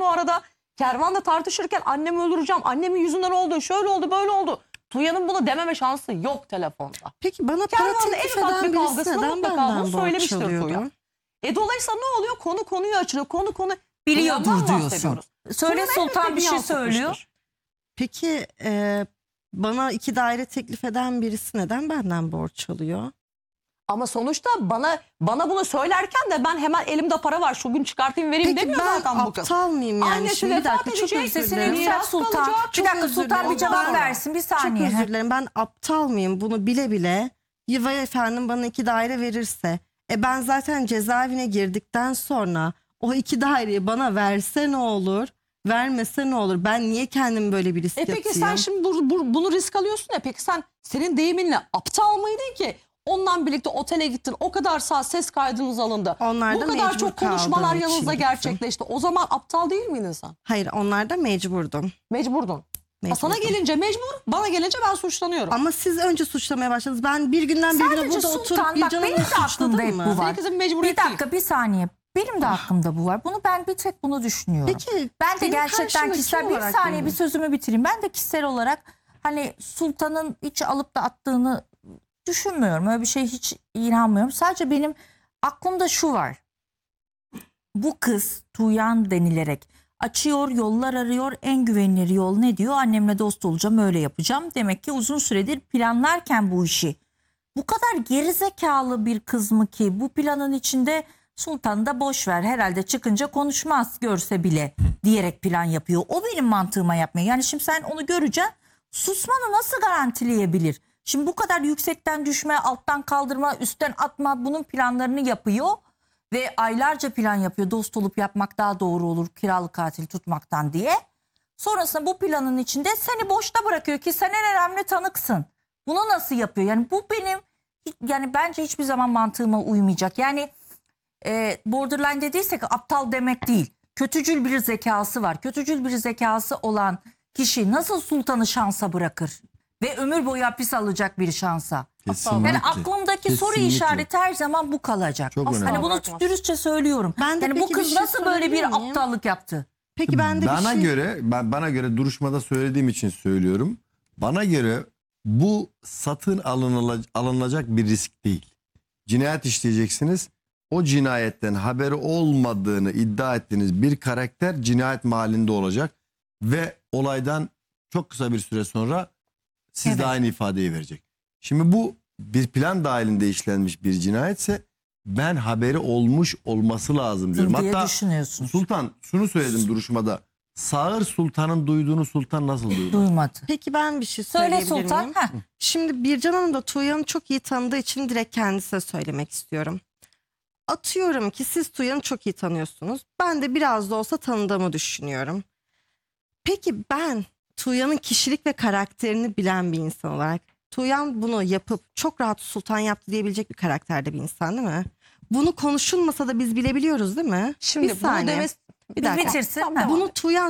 o arada kervanda tartışırken annemi öldüreceğim, annemin yüzünden oldu, şöyle oldu, böyle oldu. Tuğya'nın bunu dememe şansı yok telefonda. Peki bana para Kervanda teklif en ufak eden bir birisi kavgasında neden mutlaka benden bunu borç söylemiştir alıyordu? Tuğya. Dolayısıyla ne oluyor? Konu konuyu açılıyor. Konu Biliyordur Tuğya'dan diyorsun. bahsediyoruz. Söyle Tuğya Sultan elbette bir şey yansıtmıştır. söylüyor. Peki bana 2 daire teklif eden birisi neden benden borç alıyor? Ama sonuçta bana bunu söylerken de ben hemen elimde para var şu gün çıkartayım vereyim Peki demiyor ben zaten bu kız. aptal mıyım yani? Annesi Şimdi bir vefat dakika, çok edecek, özür Sesini dilerim. yükselt Miras Sultan. kalacak. Bir Çok dakika özür Sultan dilerim. bir cevap Ben- versin. Bir Çok saniye. özür dilerim. Ben aptal mıyım? Bunu bile bile vay efendim bana 2 daire verirse. Ben zaten cezaevine girdikten sonra o 2 daireyi bana verse ne olur? Vermese ne olur? Ben niye kendimi böyle bir risk Peki atayım? sen şimdi bunu risk alıyorsun ya, peki senin deyiminle aptal mıydın ki? Ondan birlikte otele gittin, o kadar saat ses kaydınız alındı. Onlar da bu kadar mecbur çok konuşmalar kaldığım için yanınızda gittim. gerçekleşti. O zaman aptal değil miydin sen? Hayır, onlar da mecburdum. Mecburdun. Ha, sana Mecburdum. gelince mecbur, bana gelince ben suçlanıyorum. Ama siz önce suçlamaya başladınız. Ben bir günden bir güne Sadece burada Sultan, oturup bir bak canımı benim de aklımda suçladım hep mı? bu var. Senin kızın Bir mecburiyet değil. dakika bir saniye. Benim de aklımda bu var. Ben bir tek bunu düşünüyorum. Peki, Ben de benim gerçekten karşımda kişisel kim bir olarak saniye benim? bir sözümü bitireyim. Ben de kişisel olarak hani Sultan'ın hiç alıp da attığını düşünmüyorum. Öyle bir şey hiç inanmıyorum. Sadece benim aklımda şu var. Bu kız Tuğyan denilerek açıyor, yollar arıyor. En güvenilir yol ne diyor? Annemle dost olacağım, öyle yapacağım. Demek ki uzun süredir planlarken bu işi. Bu kadar gerizekalı bir kız mı ki bu planın içinde Sultan'ı da boş ver herhalde çıkınca konuşmaz görse bile diyerek plan yapıyor. O benim mantığıma yapmıyor. Yani şimdi sen onu göreceksin, susmanı nasıl garantileyebilir? Şimdi bu kadar yüksekten düşme, alttan kaldırma, üstten atma bunun planlarını yapıyor. Ve aylarca plan yapıyor. Dost olup yapmak daha doğru olur kiralık katil tutmaktan diye. Sonrasında bu planın içinde seni boşta bırakıyor ki sen en önemli tanıksın. Bunu nasıl yapıyor? Yani bu benim yani bence hiçbir zaman mantığıma uymayacak. Yani borderline dediysek aptal demek değil. Kötücül bir zekası var. Kötücül bir zekası olan kişi nasıl Sultan'ı şansa bırakır? Ve ömür boyu hapis alacak bir şansa. Kesinlikle. Yani aklımdaki soru Kesinlikle. işareti her zaman bu kalacak. Çok önemli. Hani bunu Bırakmaz. dürüstçe söylüyorum. Ben de Yani bu peki bir kız şey nasıl böyle bir sorabilir miyim? aptallık yaptı? Peki ben de Bana bir şey... göre bana göre duruşmada söylediğim için söylüyorum. Bana göre bu satın alınacak bir risk değil. Cinayet işleyeceksiniz. O cinayetten haberi olmadığını iddia ettiğiniz bir karakter cinayet mahallinde olacak ve olaydan çok kısa bir süre sonra siz de Evet. aynı ifadeyi verecek. Şimdi bu bir plan dahilinde işlenmiş bir cinayetse ben haberi olmuş olması lazım diyorum. diye Hatta düşünüyorsun. Sultan şunu söyledim duruşmada. Sağır Sultan'ın duyduğunu Sultan nasıl duydu? Duymadı. Peki ben bir şey Söyle söyleyebilir Sultan. miyim? Heh. Şimdi Bircan Hanım da Tuğyan'ı çok iyi tanıdığı için direkt kendisine söylemek istiyorum. Atıyorum ki siz Tuğyan'ı çok iyi tanıyorsunuz. Ben de biraz da olsa tanıdığımı düşünüyorum. Peki ben Tuğyan'ın kişilik ve karakterini bilen bir insan olarak Tuğyan bunu yapıp çok rahat Sultan yaptı diyebilecek bir karakterde bir insan değil mi? Bunu konuşulmasa da biz bilebiliyoruz değil mi? Şimdi bir saniye. Bir dakika. Bitirsin. Tamam, Ha. devam Bunu Tuğyan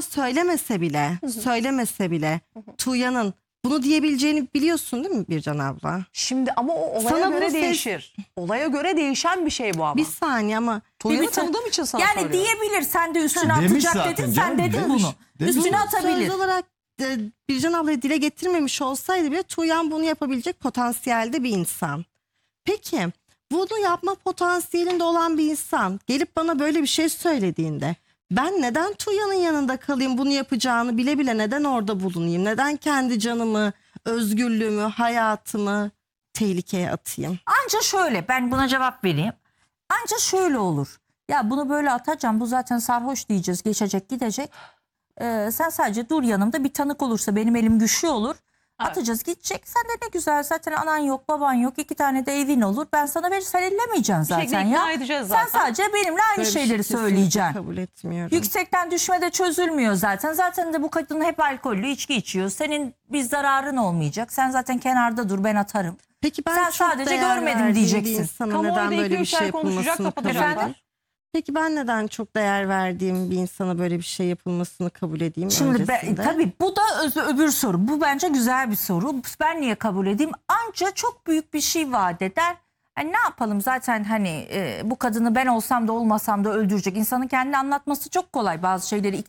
söylemese bile Tuğyan'ın bunu diyebileceğini biliyorsun değil mi Bircan abla? Şimdi ama o olaya Sana göre bunu değişir. Olaya göre değişen bir şey bu ama. Bir saniye ama Tuğyan'ı Bir- tanıdığım için sana Yani söylüyorum. diyebilir sen de üstüne Demiş atacak zaten dedin canım, sen dedin demiş. bunu. Demiş. Üstüne bunu atabilir. söz olarak Bircan ablayı dile getirmemiş olsaydı bile Tuğyan bunu yapabilecek potansiyelde bir insan. Peki bunu yapma potansiyelinde olan bir insan gelip bana böyle bir şey söylediğinde ben neden Tuğyan'ın yanında kalayım, bunu yapacağını bile bile neden orada bulunayım? Neden kendi canımı, özgürlüğümü, hayatımı tehlikeye atayım? Anca şöyle ben buna cevap vereyim. Anca şöyle olur. Ya bunu böyle atacağım bu zaten sarhoş diyeceğiz geçecek gidecek. Sen sadece dur yanımda bir tanık olursa benim elim güçlü olur. Evet. Atacağız gidecek. Sen de ne güzel zaten anan yok baban yok 2 tane de evin olur. Ben sana verir sen ellemeyeceksin şekilde zaten ikna ya. edeceğiz Sen zaten. sadece benimle aynı Böyle bir şey şeyleri kesinlikle söyleyeceksin. kabul etmiyorum. Yüksekten düşme de çözülmüyor zaten. Zaten de bu kadın hep alkollü içki içiyor. Senin bir zararın olmayacak. Sen zaten kenarda dur ben atarım. Peki ben Sen çok sadece değer görmedim verdiğim diyeceksin. bir insana Kamuoyunda neden böyle 2-3 bir şey ay konuşacak, yapılmasını kabul kapatacaklar. edeyim? Peki ben neden çok değer verdiğim bir insana böyle bir şey yapılmasını kabul edeyim Şimdi öncesinde? tabii bu da öbür soru. Bu bence güzel bir soru. Ben niye kabul edeyim? Anca çok büyük bir şey vaat eder. Yani ne yapalım zaten hani bu kadını ben olsam da olmasam da öldürecek. İnsanın kendini anlatması çok kolay bazı şeyleri